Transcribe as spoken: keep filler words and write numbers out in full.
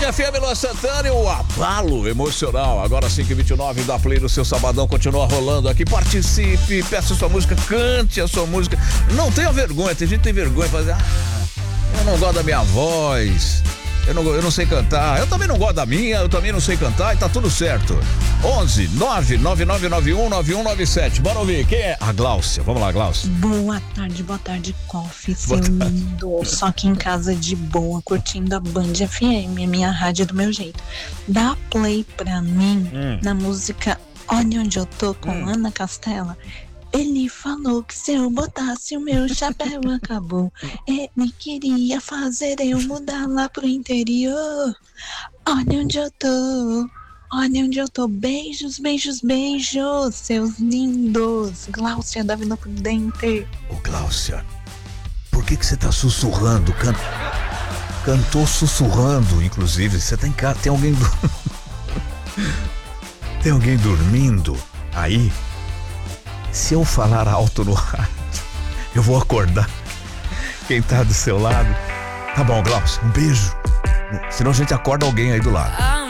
F M Luan Santana e o abalo emocional. Agora cinco e vinte e nove, dá play no seu sabadão, continua rolando aqui. Participe, peça sua música, cante a sua música. Não tenha vergonha, tem gente que tem vergonha de fazer. Ah, eu não gosto da minha voz. Eu não, eu não sei cantar. Eu também não gosto da minha, eu também não sei cantar e tá tudo certo. onze nove nove nove nove um nove um nove sete. Bora ouvir. Quem é? A Gláucia. Vamos lá, Gláucia. Boa tarde, boa tarde, Coffee, seu lindo. Só que em casa de boa, curtindo a Band F M, minha rádio do meu jeito. Dá play pra mim hum. na música Olha Onde Eu Tô, com hum. Ana Castela. Ele falou que se eu botasse o meu chapéu acabou. Ele queria fazer eu mudar lá pro interior. Olha onde eu tô, olha onde eu tô. Beijos, beijos, beijos, seus lindos. Gláucia da Vila Prudente. Ô Gláucia, por que que você tá sussurrando? Can... Cantou sussurrando, inclusive. Você tá em casa, tem alguém do... Tem alguém dormindo aí? Se eu falar alto no rádio, eu vou acordar quem tá do seu lado. Tá bom, Glaucio, um beijo. Senão a gente acorda alguém aí do lado.